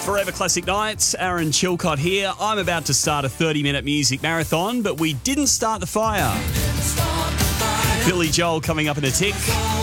Forever Classic Nights, Aaron Chilcott here. I'm about to start a 30-minute music marathon, but we didn't start the fire. Billy Joel coming up in a tick.